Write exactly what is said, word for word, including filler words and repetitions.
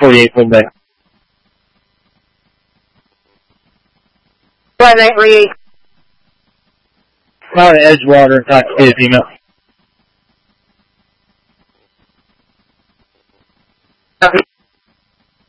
forty-eight full day. five eight forty-eight. Out of Edgewater, intoxicated female. Copy.